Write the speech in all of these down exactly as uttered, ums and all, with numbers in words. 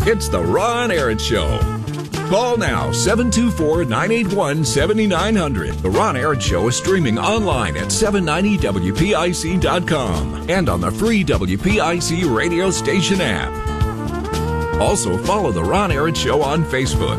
It's the Ron Aaron Show. Call now, seven two four, nine eight one, seven nine zero zero. The Ron Aaron Show is streaming online at seven ninety W P I C dot com and on the free W P I C radio station app. Also, follow The Ron Aaron Show on Facebook.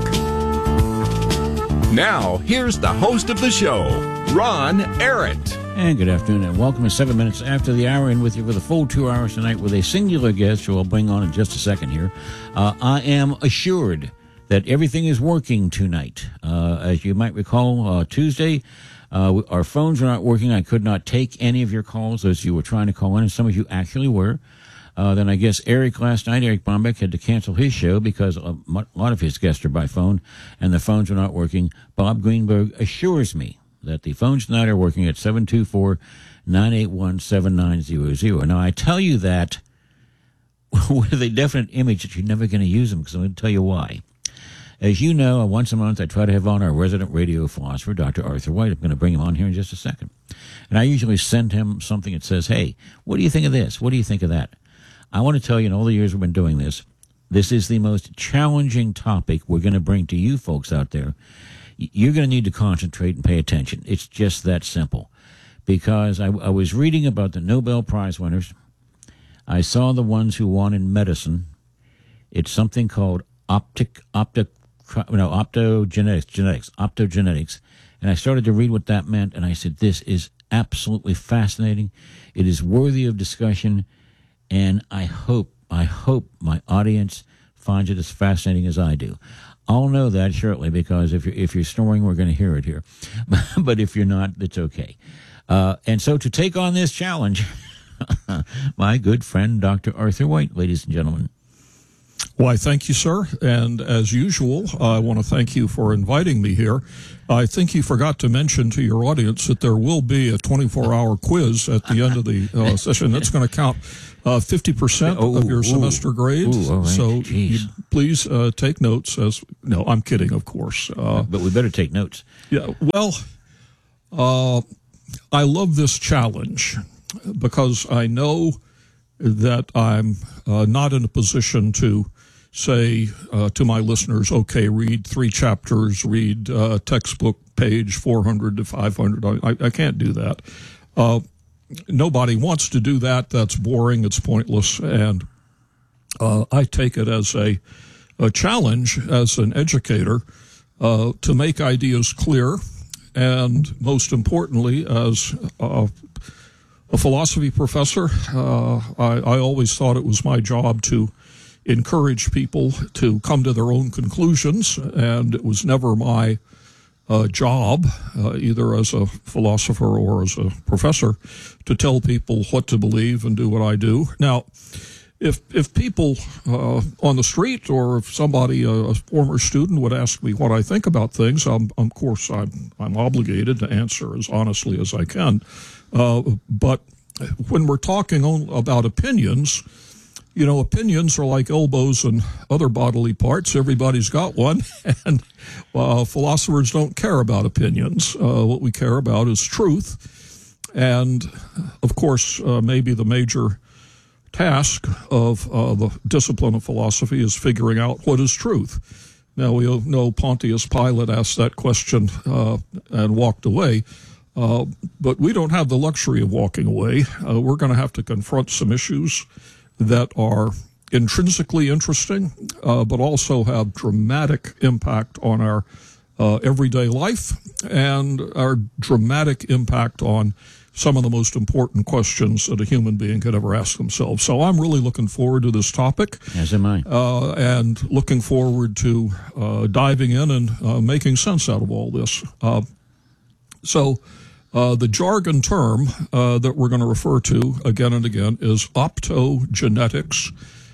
Now, here's the host of the show, Ron Aaron. And good afternoon, and welcome to seven minutes after the hour, and with you for the full two hours tonight with a singular guest who I'll bring on in just a second here. Uh, I am assured that everything is working tonight. Uh, as you might recall, uh, Tuesday, uh, our phones were not working. I could not take any of your calls as you were trying to call in, and some of you actually were. Uh, then I guess Eric last night, Eric Bombeck, had to cancel his show because a lot of his guests are by phone, and the phones are not working. Bob Greenberg assures me that the phones tonight are working at seven two four, nine eight one, seven nine zero zero. Now, I tell you that with a definite image that you're never going to use them, because I'm going to tell you why. As you know, once a month I try to have on our resident radio philosopher, Doctor Arthur White. I'm going to bring him on here in just a second. And I usually send him something that says, hey, what do you think of this? What do you think of that? I want to tell you, in all the years we've been doing this, this is the most challenging topic we're going to bring to you folks out there. You're going to need to concentrate and pay attention. It's just that simple. Because I, I was reading about the Nobel Prize winners. I saw the ones who won in medicine. It's something called optic, optic, no, optogenetics, genetics, optogenetics. And I started to read what that meant, and I said, this is absolutely fascinating. It is worthy of discussion, and I hope, I hope my audience finds it as fascinating as I do. I'll know that shortly, because if you're, if you're snoring, we're going to hear it here. But if you're not, it's okay. Uh, and so to take on this challenge, my good friend, Doctor Arthur White, ladies and gentlemen. Why, thank you, sir. And as usual, I want to thank you for inviting me here. I think you forgot to mention to your audience that there will be a twenty-four hour quiz at the end of the uh, session. That's going to count uh, fifty percent oh, of your ooh, semester grades. Ooh, right. So you, please uh, take notes. As No, I'm kidding, of course. Uh, but we better take notes. Yeah, well, uh, I love this challenge because I know that I'm uh, not in a position to say uh, to my listeners, okay, read three chapters, read uh, textbook page four hundred to five hundred. I, I can't do that. Uh, nobody wants to do that. That's boring. It's pointless. And uh, I take it as a, a challenge as an educator uh, to make ideas clear, and most importantly, as uh, a philosophy professor, uh, I, I always thought it was my job to encourage people to come to their own conclusions, and it was never my uh, job, uh, either as a philosopher or as a professor, to tell people what to believe and do what I do. Now, if if people uh, on the street, or if somebody, a, a former student, would ask me what I think about things, I'm, of course I'm I'm obligated to answer as honestly as I can. Uh, but when we're talking on, about opinions, you know, opinions are like elbows and other bodily parts. Everybody's got one, and uh, philosophers don't care about opinions. Uh, what we care about is truth. And, of course, uh, maybe the major task of uh, the discipline of philosophy is figuring out what is truth. Now, we know Pontius Pilate asked that question uh, and walked away. Uh, but we don't have the luxury of walking away. Uh, we're going to have to confront some issues that are intrinsically interesting, uh, but also have dramatic impact on our uh, everyday life and our dramatic impact on some of the most important questions that a human being could ever ask themselves. So I'm really looking forward to this topic. As am I. Uh, and looking forward to uh, diving in and uh, making sense out of all this. Uh, so... Uh, the jargon term uh, that we're going to refer to again and again is optogenetics,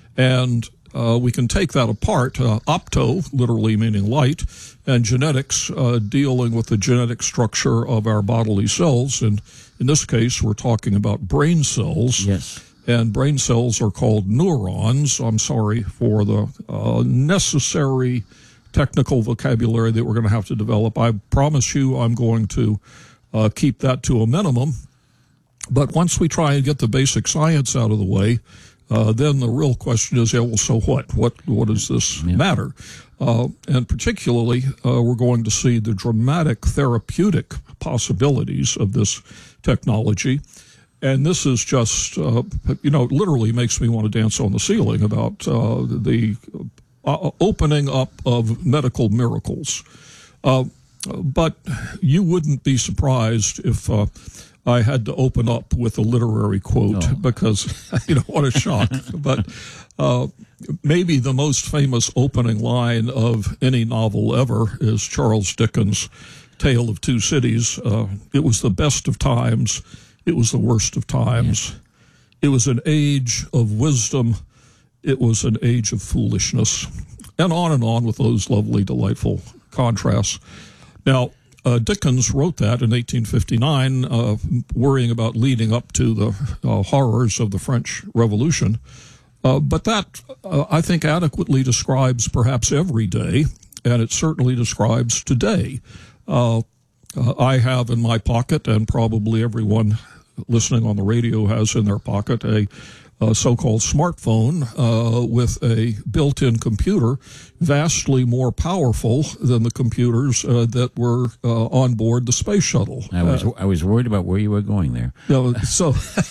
and uh, we can take that apart. Uh, opto, literally meaning light, and genetics, uh, dealing with the genetic structure of our bodily cells. And in this case, we're talking about brain cells. Yes. And brain cells are called neurons. I'm sorry for the uh, necessary technical vocabulary that we're going to have to develop. I promise you I'm going to Uh, keep that to a minimum. But once we try and get the basic science out of the way, uh, then the real question is, yeah, well, so what? What what does this yeah. matter? Uh, and particularly, uh, we're going to see the dramatic therapeutic possibilities of this technology. And this is just, uh, you know, literally makes me want to dance on the ceiling about uh, the uh, opening up of medical miracles. Uh, but you wouldn't be surprised if uh, I had to open up with a literary quote oh. because, you know, what a shock. But uh, maybe the most famous opening line of any novel ever is Charles Dickens' Tale of Two Cities. Uh, it was the best of times. It was the worst of times. Yeah. It was an age of wisdom. It was an age of foolishness. And on and on with those lovely, delightful contrasts. Now, uh, Dickens wrote that in eighteen fifty-nine, uh, worrying about leading up to the uh, horrors of the French Revolution. Uh, but that, uh, I think, adequately describes perhaps every day, and it certainly describes today. Uh, uh, I have in my pocket, and probably everyone listening on the radio has in their pocket, a, a so-called smartphone uh, with a built-in computer, vastly more powerful than the computers uh, that were uh, on board the space shuttle. I was uh, I was worried about where you were going there. You know, so,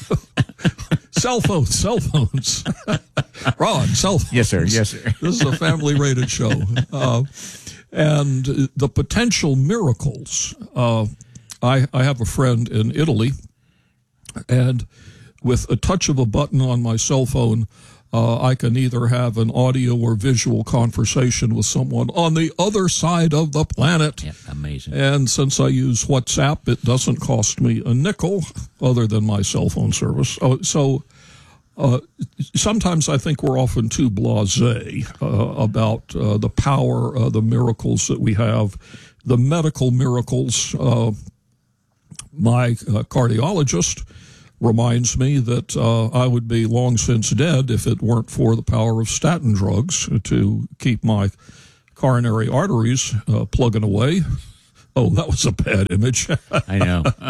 cell phones, cell phones. Ron, cell phones. Yes, sir. Yes, sir. This is a family-rated show. Uh, and the potential miracles. Uh, I, I have a friend in Italy, and with a touch of a button on my cell phone, uh, I can either have an audio or visual conversation with someone on the other side of the planet. Yeah, amazing. And since I use WhatsApp, it doesn't cost me a nickel other than my cell phone service. Uh, so uh, sometimes I think we're often too blasé uh, about uh, the power, uh, the miracles that we have, the medical miracles. Uh, my uh, cardiologist reminds me that uh, I would be long since dead if it weren't for the power of statin drugs to keep my coronary arteries uh, plugging away. Oh, that was a bad image. I know, but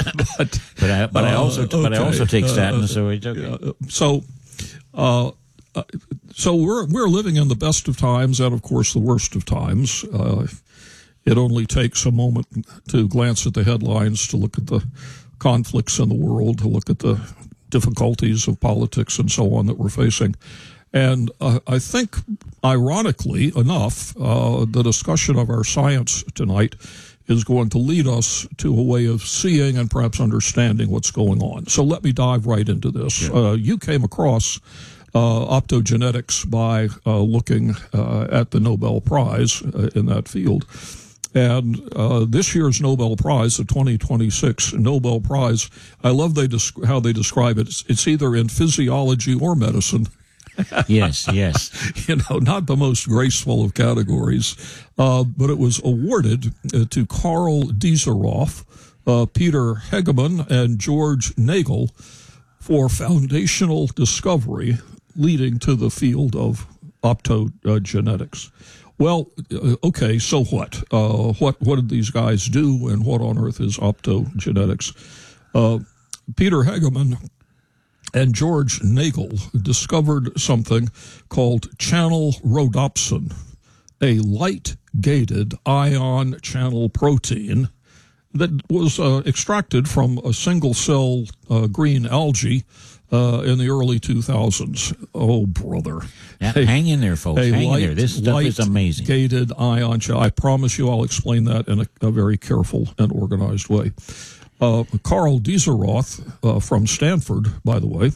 but I, but I also uh, okay. but I also take statins, uh, so it's okay. Uh, so, uh, uh, so we're we're living in the best of times and, of course, the worst of times. Uh, it only takes a moment to glance at the headlines, to look at the conflicts in the world, to look at the difficulties of politics and so on that we're facing. And uh, I think, ironically enough, uh, the discussion of our science tonight is going to lead us to a way of seeing and perhaps understanding what's going on. So let me dive right into this. Yeah. Uh, you came across uh, optogenetics by uh, looking uh, at the Nobel Prize uh, in that field. And uh, this year's Nobel Prize, the twenty twenty-six Nobel Prize, I love they desc- how they describe it. It's, it's either in physiology or medicine. Yes, yes. You know, not the most graceful of categories, uh, but it was awarded uh, to Karl Dieseroth, uh, Peter Hegemann, and George Nagel for foundational discovery leading to the field of optogenetics. Well, uh, okay, so what? Uh, what what did these guys do, and what on earth is optogenetics? Uh, Peter Hegemann and George Nagel discovered something called channel rhodopsin, a light-gated ion channel protein that was uh, extracted from a single-cell uh, green algae uh, in the early two thousands. Oh, brother. Yeah, a, hang in there, folks. Hang light, in there. This stuff is amazing. Light-gated ion channel. I promise you I'll explain that in a, a very careful and organized way. Uh, Karl Dieseroth uh, from Stanford, by the way,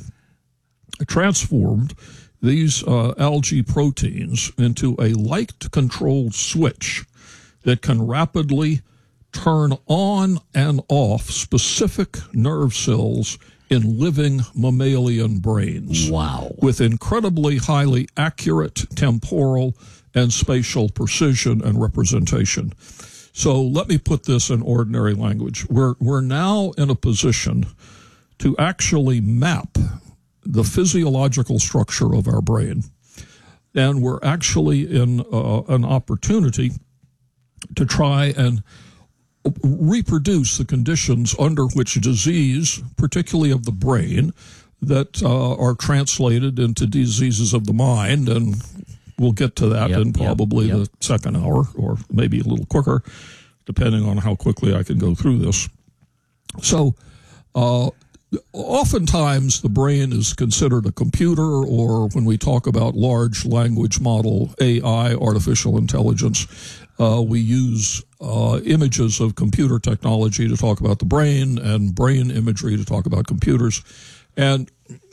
transformed these uh, algae proteins into a light-controlled switch that can rapidly turn on and off specific nerve cells in living mammalian brains. Wow. With incredibly highly accurate temporal and spatial precision and representation. So let me put this in ordinary language. We're we're now in a position to actually map the physiological structure of our brain, and we're actually in uh, an opportunity to try and reproduce the conditions under which disease, particularly of the brain, that uh, are translated into diseases of the mind, and we'll get to that yep, in probably yep, yep. the second hour, or maybe a little quicker, depending on how quickly I can go through this. So, uh, oftentimes the brain is considered a computer, or when we talk about large language model, A I, artificial intelligence, uh, we use uh, images of computer technology to talk about the brain, and brain imagery to talk about computers. And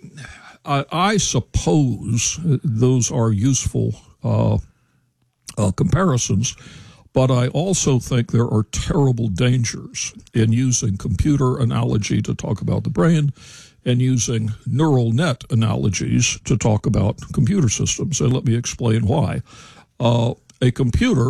I, I suppose those are useful uh, uh, comparisons, but I also think there are terrible dangers in using computer analogy to talk about the brain and using neural net analogies to talk about computer systems. And let me explain why. Uh, a computer,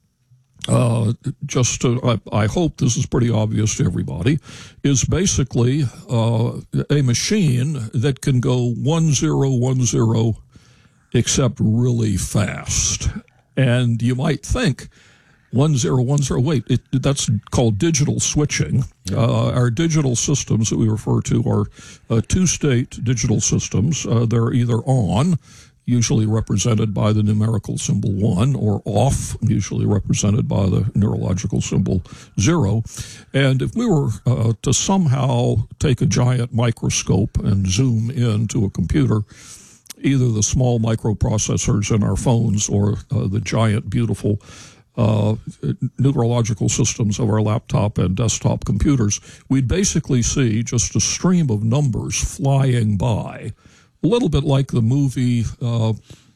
uh, just to, I, I hope this is pretty obvious to everybody, is basically uh, a machine that can go one zero one zero except really fast. And you might think, one zero one zero. Wait, it, that's called digital switching. Yeah. Uh, our digital systems that we refer to are uh, two-state digital systems. Uh, they're either on, usually represented by the numerical symbol one, or off, usually represented by the neurological symbol zero. And if we were uh, to somehow take a giant microscope and zoom into a computer, either the small microprocessors in our phones or uh, the giant, beautiful Uh, neurological systems of our laptop and desktop computers, we'd basically see just a stream of numbers flying by, a little bit like the movie uh,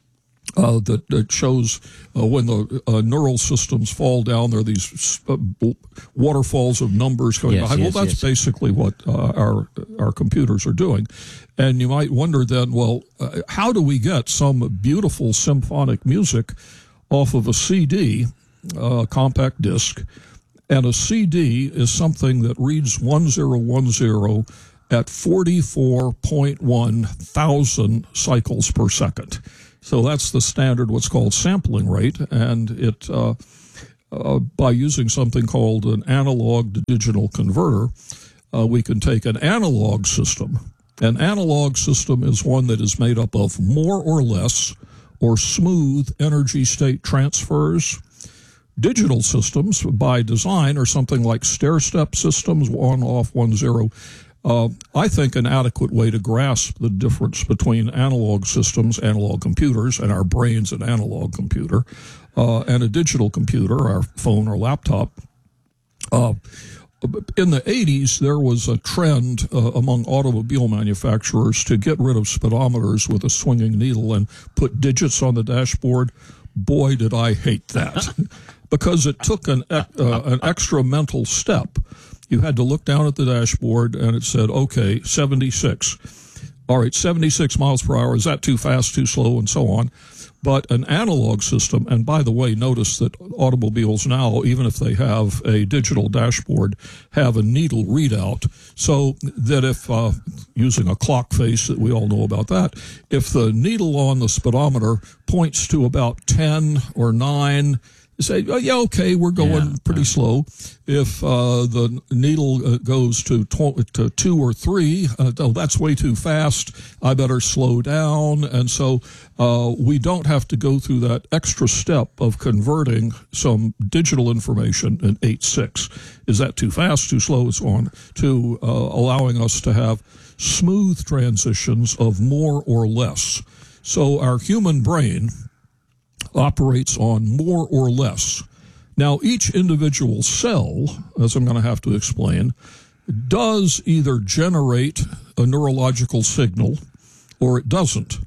uh, that, that shows uh, when the uh, neural systems fall down, there are these uh, waterfalls of numbers going yes, by. Yes, well, that's yes. basically what uh, our our computers are doing. And you might wonder then, well, uh, how do we get some beautiful symphonic music off of a C D, Uh, compact disc, and a C D is something that reads one zero one zero at forty-four point one thousand cycles per second. So that's the standard, what's called sampling rate, and it uh, uh, by using something called an analog to digital converter, uh, we can take an analog system. An analog system is one that is made up of more or less or smooth energy state transfers. Digital systems, by design, are something like stair-step systems, one, off, one, zero. Uh, I think an adequate way to grasp the difference between analog systems, analog computers, and our brain's an analog computer, uh, and a digital computer, our phone or laptop. Uh, in the eighties, there was a trend uh, among automobile manufacturers to get rid of speedometers with a swinging needle and put digits on the dashboard. Boy, did I hate that. Because it took an uh, an extra mental step. You had to look down at the dashboard, and it said, okay, seventy-six. All right, seventy-six miles per hour. Is that too fast, too slow, and so on? But an analog system, and by the way, notice that automobiles now, even if they have a digital dashboard, have a needle readout, so that if, uh, using a clock face, that we all know about that, if the needle on the speedometer points to about ten or nine, you say, oh, yeah, okay, we're going yeah, pretty yeah. slow. If uh, the needle uh, goes to, tw- to two or three, uh, oh, that's way too fast. I better slow down. And so uh, we don't have to go through that extra step of converting some digital information in eight six. Is that too fast, too slow, and so on, to uh, allowing us to have smooth transitions of more or less. So our human brain operates on more or less. Now, each individual cell, as I'm going to have to explain, does either generate a neurological signal or it doesn't.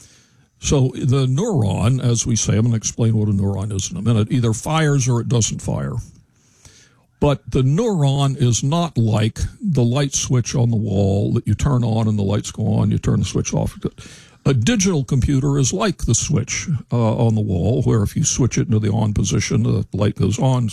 So the neuron, as we say, I'm going to explain what a neuron is in a minute, either fires or it doesn't fire. But the neuron is not like the light switch on the wall that you turn on and the lights go on, you turn the switch off. A digital computer is like the switch uh, on the wall, where if you switch it into the on position, the light goes on.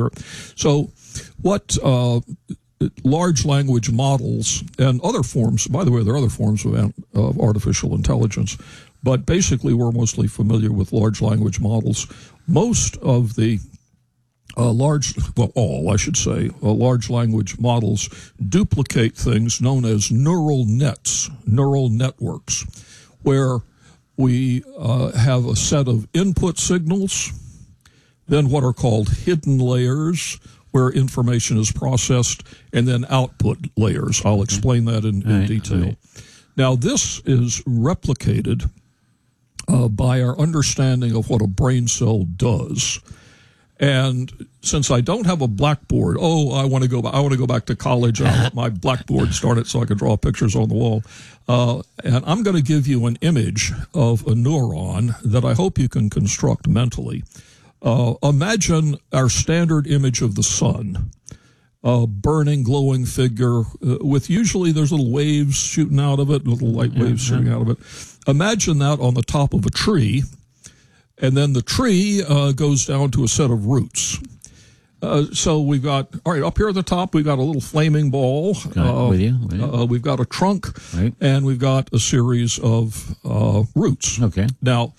So what uh, large language models and other forms, by the way, there are other forms of, of artificial intelligence, but basically we're mostly familiar with large language models. Most of the uh, large, well, all, I should say, uh, large language models duplicate things known as neural nets, neural networks, where we uh, have a set of input signals, then what are called hidden layers, where information is processed, and then output layers. I'll explain that in, in right, detail. right. Now, this is replicated uh, by our understanding of what a brain cell does. And since I don't have a blackboard, oh, I want to go. I want to go back to college. And I want my blackboard started so I can draw pictures on the wall. Uh, and I'm going to give you an image of a neuron that I hope you can construct mentally. Uh, imagine our standard image of the sun, a burning, glowing figure uh, with usually there's little waves shooting out of it, little light waves yeah, shooting yeah. out of it. Imagine that on the top of a tree. And then the tree uh, goes down to a set of roots. Uh, so we've got, all right, up here at the top, we've got a little flaming ball. Got it. Uh, With you, with you. Uh, we've got a trunk, Right. and we've got a series of uh, roots. Okay. Now,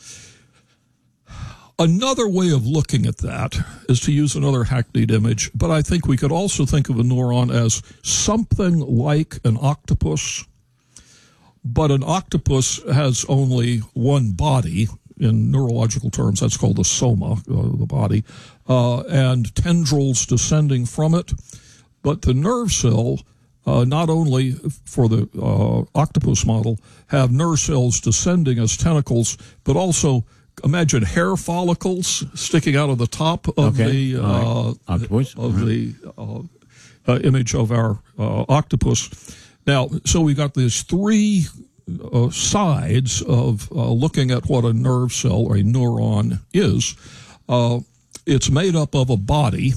another way of looking at that is to use another hackneyed image, but I think we could also think of a neuron as something like an octopus, but an octopus has only one body. In neurological terms, that's called the soma, uh, the body, uh, and tendrils descending from it. But the nerve cell, uh, not only for the uh, octopus model, have nerve cells descending as tentacles, but also imagine hair follicles sticking out of the top of Okay. the uh, All right. Octopus. of All right. the uh, uh, image of our uh, octopus. Now, so we got these three Uh, sides of uh, looking at what a nerve cell or a neuron is. Uh, it's made up of a body,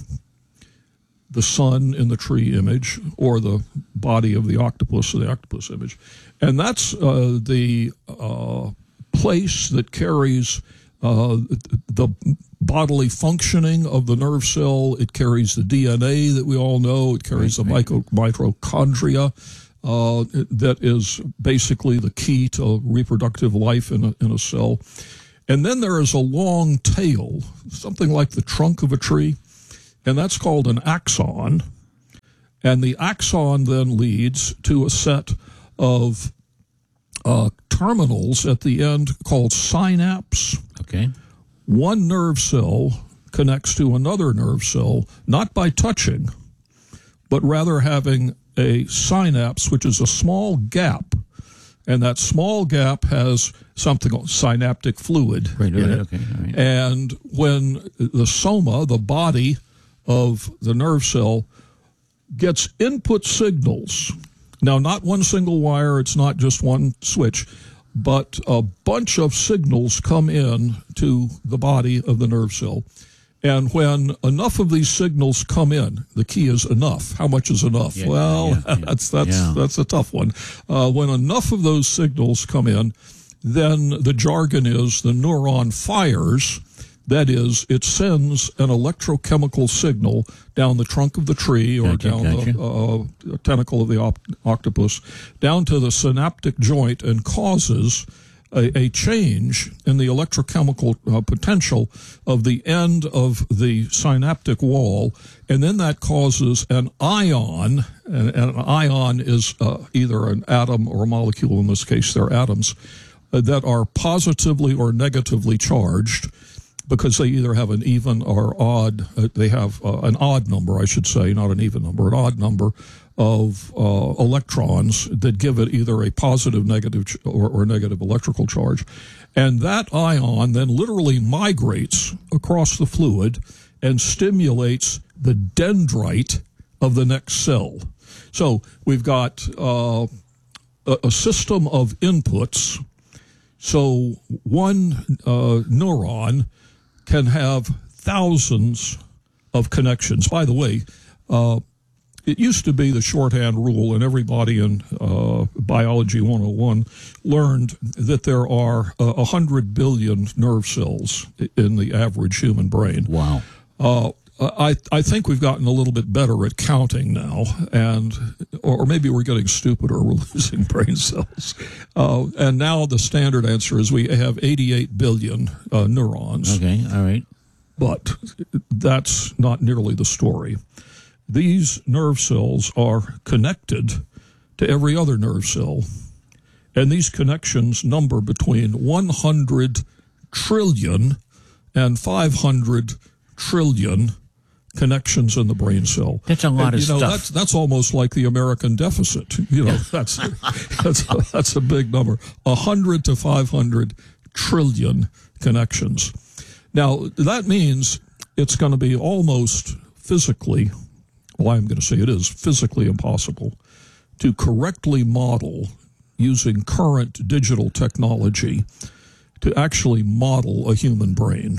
the sun in the tree image, or the body of the octopus, the octopus image. And that's uh, the uh, place that carries uh, the bodily functioning of the nerve cell. It carries the D N A that we all know. It carries Right, the right. micro- mitochondria. Uh, that is basically the key to reproductive life in a, in a cell. And then there is a long tail, something like the trunk of a tree, and that's called an axon. And the axon then leads to a set of uh, terminals at the end called synapse. Okay. One nerve cell connects to another nerve cell, not by touching, but rather having a synapse, which is a small gap, and that small gap has something called synaptic fluid Right, in right, it. okay, all right. And when the soma, the body of the nerve cell, gets input signals, now not one single wire, it's not just one switch, but a bunch of signals come in to the body of the nerve cell. And when enough of these signals come in, the key is enough. How much is enough? Yeah, well, yeah, yeah. that's that's Yeah. that's a tough one. Uh, when enough of those signals come in, then the jargon is the neuron fires. That is, it sends an electrochemical signal down the trunk of the tree or Gotcha, down gotcha. the uh, tentacle of the op- octopus, down to the synaptic joint, and causes A, a change in the electrochemical uh, potential of the end of the synaptic wall, and then that causes an ion, and, and an ion is uh, either an atom or a molecule. In this case, they're atoms, uh, that are positively or negatively charged, because they either have an even or odd, uh, they have uh, an odd number, I should say, not an even number, an odd number of uh, electrons that give it either a positive, negative, ch- or, or negative electrical charge. And that ion then literally migrates across the fluid and stimulates the dendrite of the next cell. So we've got uh, a, a system of inputs. So one uh, neuron can have thousands of connections. By the way, uh, it used to be the shorthand rule, and everybody in uh, Biology one oh one learned that there are uh, one hundred billion nerve cells in the average human brain. Wow. Uh, I, I think we've gotten a little bit better at counting now, and or maybe we're getting stupider, we're losing brain cells. Uh, and now the standard answer is we have eighty-eight billion uh, neurons. Okay, all right. But that's not nearly the story. These nerve cells are connected to every other nerve cell, and these connections number between one hundred trillion and five hundred trillion connections in the brain cell. That's a lot and, of you know, stuff. That's, that's almost like the American deficit. You know, that's that's a, that's a big number. one hundred to five hundred trillion connections. Now, that means it's going to be almost physically, well, I'm going to say it is physically impossible to correctly model using current digital technology to actually model a human brain.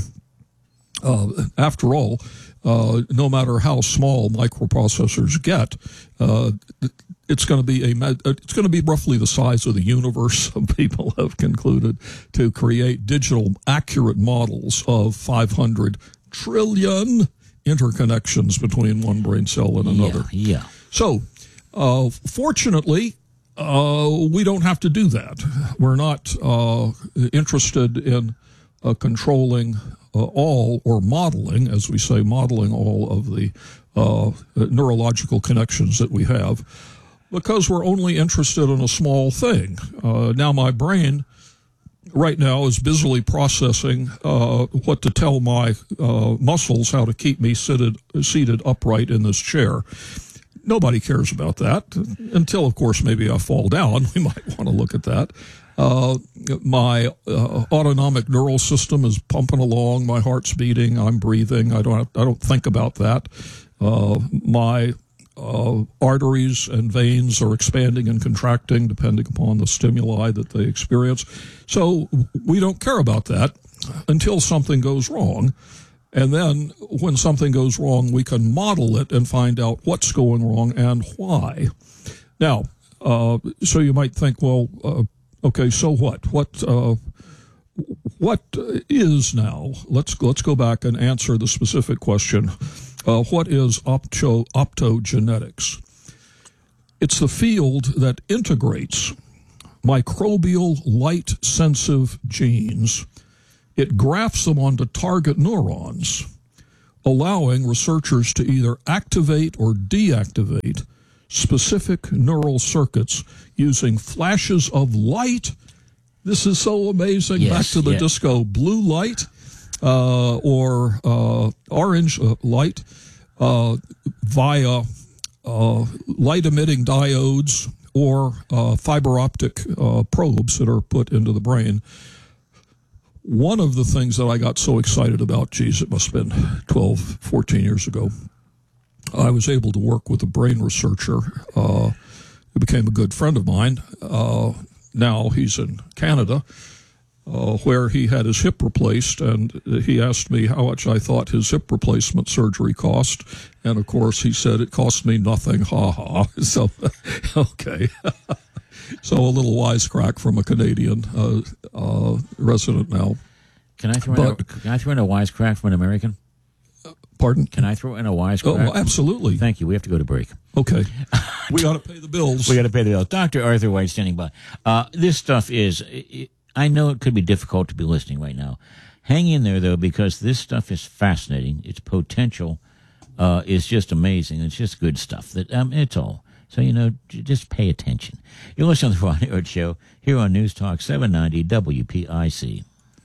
Uh, after all, uh, no matter how small microprocessors get, uh, it's going to be a it's going to be roughly the size of the universe. Some people have concluded to create digital accurate models of five hundred trillion interconnections between one brain cell and another. Yeah. yeah. So, uh, fortunately, uh, we don't have to do that. We're not uh, interested in uh, controlling uh, all or modeling, as we say, modeling all of the uh, neurological connections that we have, because we're only interested in a small thing. Uh, now, my brain right now is busily processing uh, what to tell my uh, muscles how to keep me seated, seated upright in this chair. Nobody cares about that until, of course, maybe I fall down. We might want to look at that. Uh, my uh, autonomic neural system is pumping along. My heart's beating. I'm breathing. I don't. Have, I don't think about that. Uh, my uh, arteries and veins are expanding and contracting depending upon the stimuli that they experience. So we don't care about that until something goes wrong. And then when something goes wrong, we can model it and find out what's going wrong and why. Now, uh, so you might think, well, uh, okay, so what? What uh, what is now? Let's let's go back and answer the specific question. Uh, what is opto, optogenetics? It's the field that integrates microbial light-sensitive genes. It grafts them onto target neurons, allowing researchers to either activate or deactivate specific neural circuits using flashes of light. This is so amazing. Yes, Back to the yeah. disco. Blue light uh, or uh, orange uh, light uh, via uh, light-emitting diodes or uh, fiber optic uh, probes that are put into the brain. One of the things that I got so excited about, geez, it must have been twelve, fourteen years ago, I was able to work with a brain researcher uh, who became a good friend of mine. Uh, now he's in Canada, uh, where he had his hip replaced, and he asked me how much I thought his hip replacement surgery cost. And, of course, he said, it cost me nothing, ha-ha. So, okay. So a little wisecrack from a Canadian uh, uh, resident now. Can I throw But- in a, can I throw in a wisecrack from an American? Pardon? Can I throw in a wisecrack? Oh, absolutely. Thank you. We have to go to break. Okay. We got to pay the bills. We got to pay the bill. Doctor Arthur White standing by. Uh, this stuff is, it, I know it could be difficult to be listening right now. Hang in there, though, because this stuff is fascinating. Its potential uh, is just amazing. It's just good stuff. That um, It's all. So, you know, j- just pay attention. You're listening to the Ron Ehret Show here on News Talk seven ninety W P I C.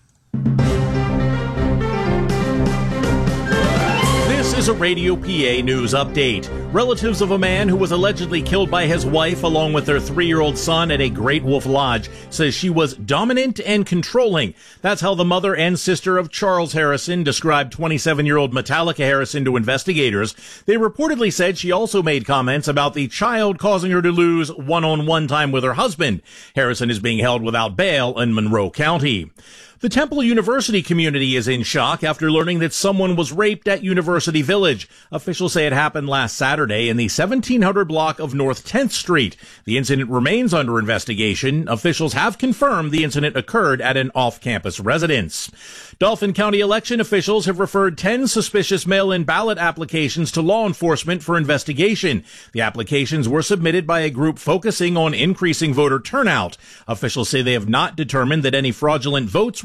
This is a Radio P A news update. Relatives of a man who was allegedly killed by his wife along with their three-year-old son at a Great Wolf Lodge says she was dominant and controlling. That's how the mother and sister of Charles Harrison described twenty-seven-year-old Metallica Harrison to investigators. They reportedly said she also made comments about the child causing her to lose one-on-one time with her husband. Harrison is being held without bail in Monroe County. The Temple University community is in shock after learning that someone was raped at University Village. Officials say it happened last Saturday in the seventeen hundred block of North tenth Street. The incident remains under investigation. Officials have confirmed the incident occurred at an off-campus residence. Dauphin County election officials have referred ten suspicious mail-in ballot applications to law enforcement for investigation. The applications were submitted by a group focusing on increasing voter turnout. Officials say they have not determined that any fraudulent votes were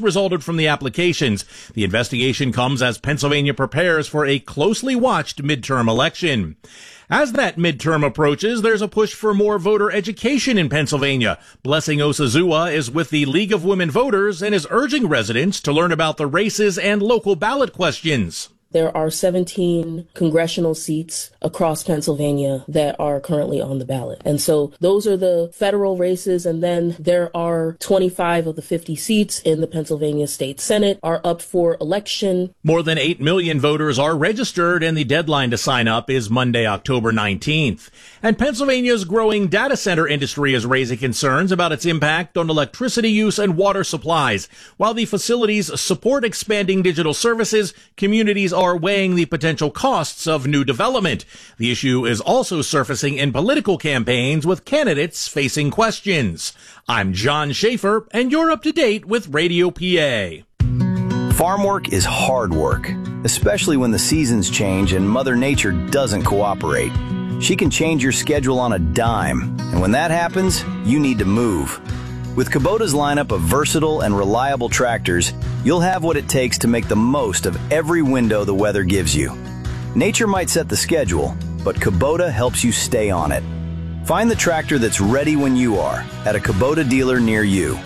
resulted from the applications. The investigation comes as Pennsylvania prepares for a closely watched midterm election. As that midterm approaches, there's a push for more voter education in Pennsylvania. Blessing Osazua is with the League of Women Voters and is urging residents to learn about the races and local ballot questions. There are seventeen congressional seats across Pennsylvania that are currently on the ballot. And so those are the federal races. And then there are twenty-five of the fifty seats in the Pennsylvania State Senate are up for election. More than eight million voters are registered, and the deadline to sign up is Monday, October nineteenth. And Pennsylvania's growing data center industry is raising concerns about its impact on electricity use and water supplies. While the facilities support expanding digital services, communities are weighing the potential costs of new development. The issue is also surfacing in political campaigns, with candidates facing questions. I'm John Schaefer, and you're up to date with Radio P A. Farm work is hard work, especially when the seasons change and Mother Nature doesn't cooperate. She can change your schedule on a dime, and when that happens, you need to move. With Kubota's lineup of versatile and reliable tractors, you'll have what it takes to make the most of every window the weather gives you. Nature might set the schedule, but Kubota helps you stay on it. Find the tractor that's ready when you are at a Kubota dealer near you.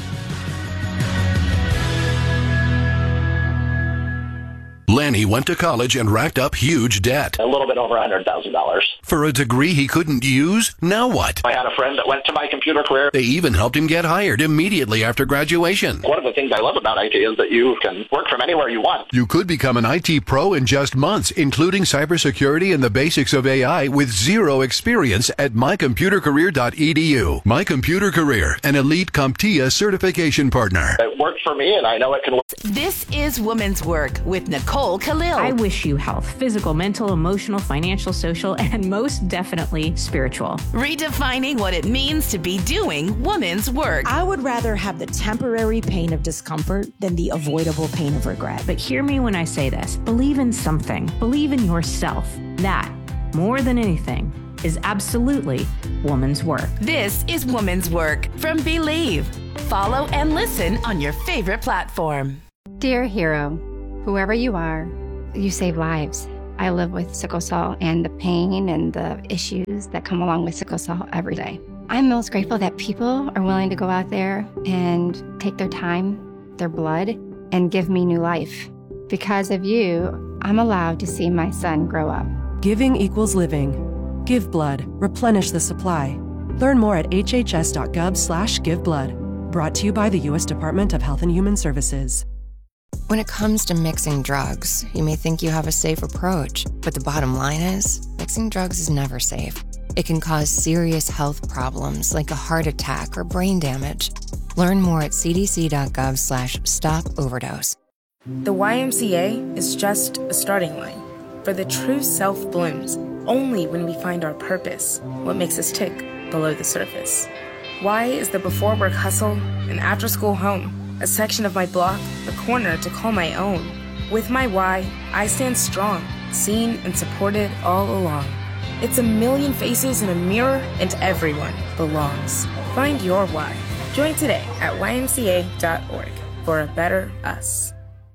Lanny went to college and racked up huge debt. A little bit over one hundred thousand dollars. For a degree he couldn't use? Now what? I had a friend that went to My Computer Career. They even helped him get hired immediately after graduation. One of the things I love about I T is that you can work from anywhere you want. You could become an I T pro in just months, including cybersecurity and the basics of A I with zero experience at my computer career dot e d u. My Computer Career, an elite CompTIA certification partner. It worked for me, and I know it can work. This is Women's Work with Nicole Khalil. I wish you health, physical, mental, emotional, financial, social, and most definitely spiritual. Redefining what it means to be doing women's work. I would rather have the temporary pain of discomfort than the avoidable pain of regret. But hear me when I say this. Believe in something. Believe in yourself. That, more than anything, is absolutely woman's work. This is Women's Work from Believe. Follow and listen on your favorite platform. Dear hero, whoever you are, you save lives. I live with sickle cell and the pain and the issues that come along with sickle cell every day. I'm most grateful that people are willing to go out there and take their time, their blood, and give me new life. Because of you, I'm allowed to see my son grow up. Giving equals living. Give blood. Replenish the supply. Learn more at h h s dot gov slash give blood. Brought to you by the U S Department of Health and Human Services. When it comes to mixing drugs, you may think you have a safe approach, but the bottom line is, mixing drugs is never safe. It can cause serious health problems like a heart attack or brain damage. Learn more at c d c dot gov slash stop overdose. The Y M C A is just a starting line, for the true self blooms only when we find our purpose, what makes us tick below the surface. Y is the before work hustle, an after school home, a section of my block, a corner to call my own. With my Y, I stand strong, seen and supported all along. It's a million faces in a mirror, and everyone belongs. Find your Y. Join today at y m c a dot org for a better us.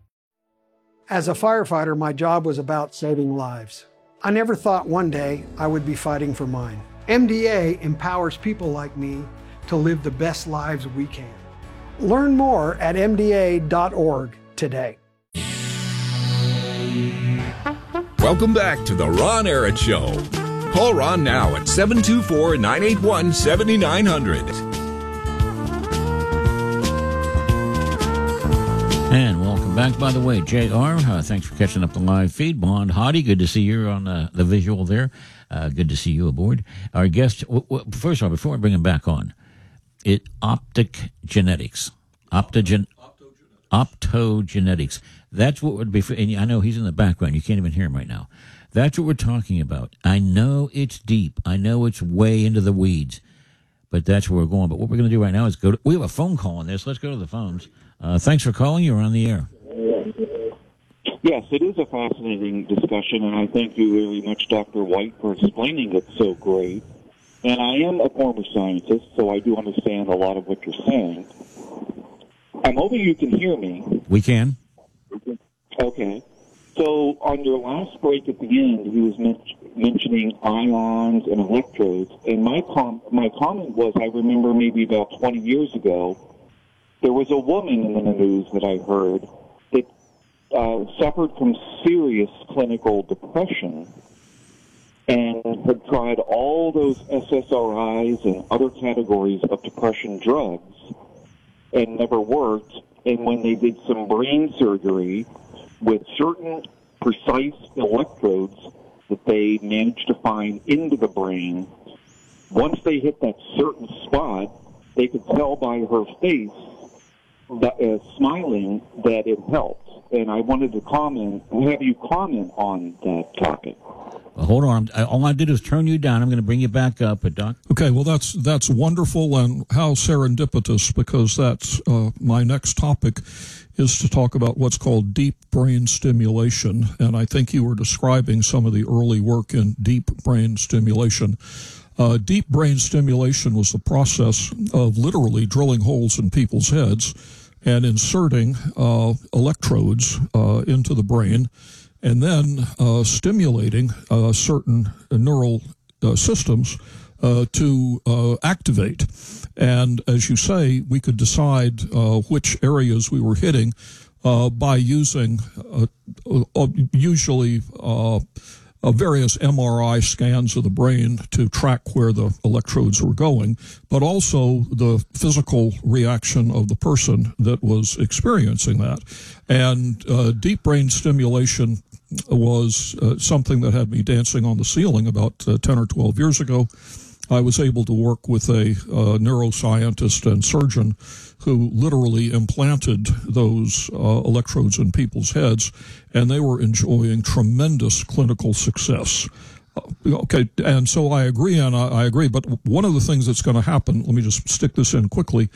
As a firefighter, my job was about saving lives. I never thought one day I would be fighting for mine. M D A empowers people like me to live the best lives we can. Learn more at m d a dot org today. Welcome back to the Ron Arad Show. Call Ron now at seven two four, nine eight one, seven nine zero zero. And welcome back. By the way, J R, uh, thanks for catching up the live feed. Bond Hottie, good to see you on uh, the visual there. Uh, good to see you aboard. Our guest, w- w- first of all, before I bring him back on, it Optic Genetics. Optogen- Optogenetics. That's what would be, for, and I know he's in the background. You can't even hear him right now. That's what we're talking about. I know it's deep. I know it's way into the weeds, but that's where we're going. But what we're going to do right now is go to, we have a phone call on this. Let's go to the phones. Uh, thanks for calling. You're on the air. Yes, it is a fascinating discussion, and I thank you very much, Doctor White, for explaining it so great. And I am a former scientist, so I do understand a lot of what you're saying. I'm hoping you can hear me. We can. Okay. So on your last break at the end, he was men- mentioning ions and electrodes, and my com- my comment was, I remember maybe about twenty years ago, there was a woman in the news that I heard that uh, suffered from serious clinical depression and had tried all those S S R Is and other categories of depression drugs and never worked. And when they did some brain surgery with certain precise electrodes that they managed to find into the brain, once they hit that certain spot, they could tell by her face, that, uh, smiling, that it helped. And I wanted to comment, have you comment on that topic. Well, hold on. All I did was turn you down. I'm going to bring you back up, but Doc. Okay, well, that's that's wonderful, and how serendipitous, because that's uh, my next topic is to talk about what's called deep brain stimulation, and I think you were describing some of the early work in deep brain stimulation. Uh, deep brain stimulation was the process of literally drilling holes in people's heads and inserting uh, electrodes uh, into the brain, and then uh, stimulating uh, certain neural uh, systems uh, to uh, activate. And as you say, we could decide uh, which areas we were hitting uh, by using uh, uh, usually uh, uh, various M R I scans of the brain to track where the electrodes were going, but also the physical reaction of the person that was experiencing that. And uh, deep brain stimulation was uh, something that had me dancing on the ceiling about uh, ten or twelve years ago. I was able to work with a uh, neuroscientist and surgeon who literally implanted those uh, electrodes in people's heads, and they were enjoying tremendous clinical success. Uh, okay, and so I agree, and I, I agree, but one of the things that's going to happen, let me just stick this in quickly,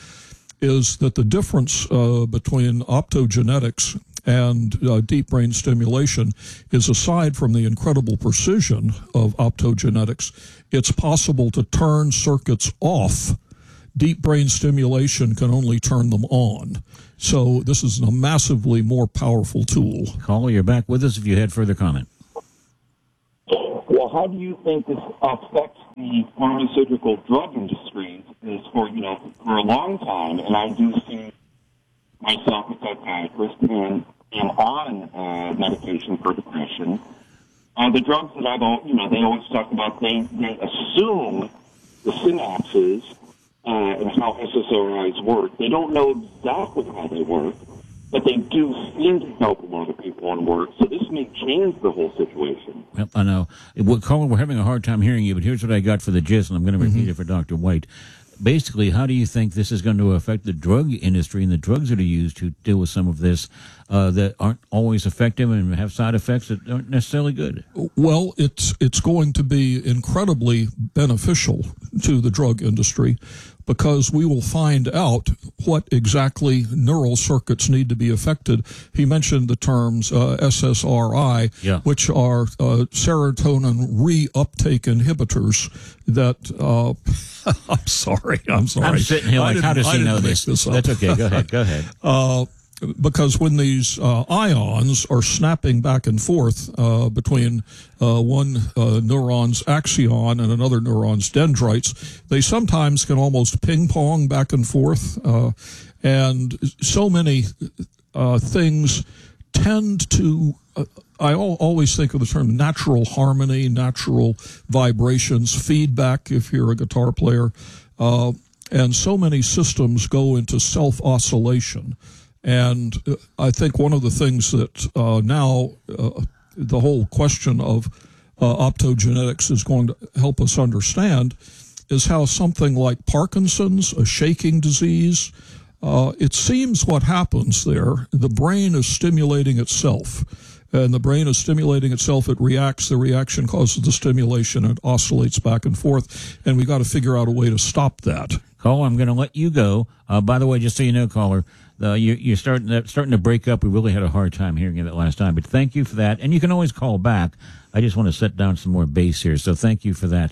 is that the difference uh, between optogenetics and uh, deep brain stimulation is, aside from the incredible precision of optogenetics, it's possible to turn circuits off. Deep brain stimulation can only turn them on. So this is a massively more powerful tool. Caller, you're back with us if you had further comment. Well, how do you think this affects the pharmaceutical drug industry? Is for, you know, for a long time, and I do see myself a psychiatrist and am on uh, medication for depression. Uh, the drugs that I've, all, you know, they always talk about, they, they assume the synapses uh, and how S S R Is work. They don't know exactly how they work, but they do seem to help a lot of people on work. So this may change the whole situation. Well, I know. Well, Colin, we're having a hard time hearing you, but here's what I got for the gist, and I'm going to repeat mm-hmm. it for Doctor White. Basically, how do you think this is going to affect the drug industry and the drugs that are used to deal with some of this uh, that aren't always effective and have side effects that aren't necessarily good? Well, it's it's going to be incredibly beneficial to the drug industry, because we will find out what exactly neural circuits need to be affected. He mentioned the terms uh, S S R I, yeah. which are uh, serotonin reuptake inhibitors that, uh, I'm sorry, I'm sorry. I'm sitting here like, how does he know this? this That's okay, go ahead, go ahead. Uh, because when these uh, ions are snapping back and forth uh, between uh, one uh, neuron's axon and another neuron's dendrites, they sometimes can almost ping-pong back and forth. Uh, and so many uh, things tend to... Uh, I always think of the term natural harmony, natural vibrations, feedback if you're a guitar player. Uh, and so many systems go into self-oscillation. And I think one of the things that uh, now uh, the whole question of uh, optogenetics is going to help us understand is how something like Parkinson's, a shaking disease, uh, it seems what happens there, the brain is stimulating itself. And the brain is stimulating itself, it reacts, the reaction causes the stimulation, and it oscillates back and forth, and we got to figure out a way to stop that. Caller, I'm going to let you go. Uh, by the way, just so you know, caller, uh, you, you're starting to, starting to break up. We really had a hard time hearing you that last time, but thank you for that. And you can always call back. I just want to set down some more bass here, so thank you for that.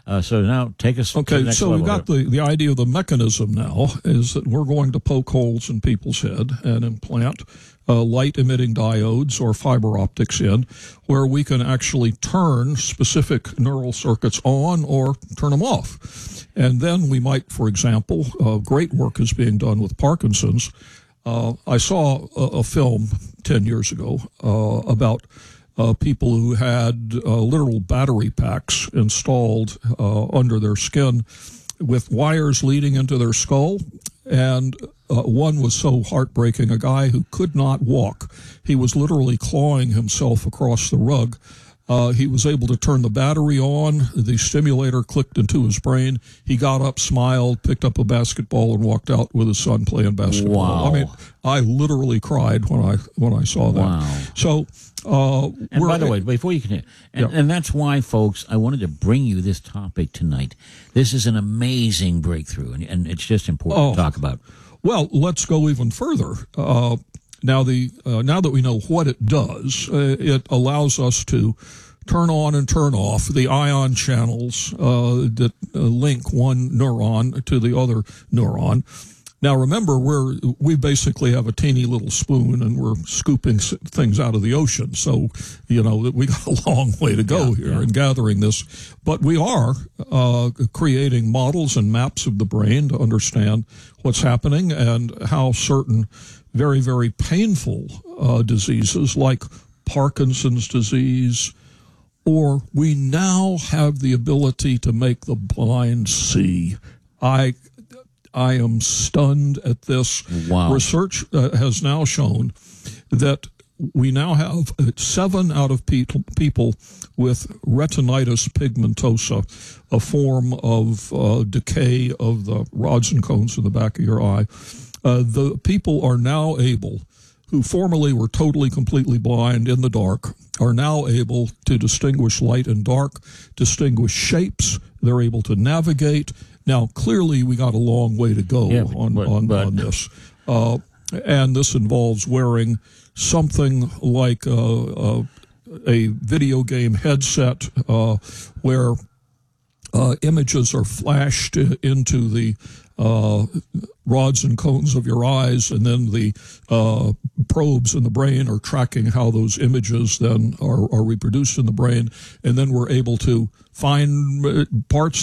Uh, so now take us okay, to the next so level we've got here. the, the idea of the mechanism now is that we're going to poke holes in people's head and implant uh, light-emitting diodes or fiber optics in, where we can actually turn specific neural circuits on or turn them off. And then we might, for example, uh, great work is being done with Parkinson's. Uh, I saw a, a film ten years ago uh, about uh, people who had uh, literal battery packs installed uh, under their skin with wires leading into their skull. And uh, one was so heartbreaking, a guy who could not walk. He was literally clawing himself across the rug. Uh, he was able to turn the battery on. The stimulator clicked into his brain. He got up, smiled, picked up a basketball, and walked out with his son playing basketball. Wow. I mean, I literally cried when I when I saw that. Wow. So, uh, and we're, by the way, before you continue, and, Yeah. and that's why, folks, I wanted to bring you this topic tonight. This is an amazing breakthrough, and, and it's just important Oh. to talk about. Well, let's go even further. Uh, now, the uh, now that we know what it does, uh, it allows us to turn on and turn off the ion channels uh, that uh, link one neuron to the other neuron. Now, remember, we're we basically have a teeny little spoon, and we're scooping s- things out of the ocean. So, you know, we got a long way to go Yeah, here yeah. in gathering this. But we are uh, creating models and maps of the brain to understand what's happening and how certain very, very painful uh, diseases like Parkinson's disease, or we now have the ability to make the blind see. I I am stunned at this. Wow. Research uh, has now shown that we now have seven out of people, people with retinitis pigmentosa, a form of uh, decay of the rods and cones in the back of your eye. Uh, the people are now able, who formerly were totally, completely blind in the dark, are now able to distinguish light and dark, distinguish shapes. They're able to navigate. Now, clearly, we got a long way to go Yeah, on, but- on, but- on this. Uh, and this involves wearing something like a, a, a video game headset uh, where uh, images are flashed into the uh, rods and cones of your eyes, and then the uh, probes in the brain are tracking how those images then are, are reproduced in the brain, and then we're able to find uh, parts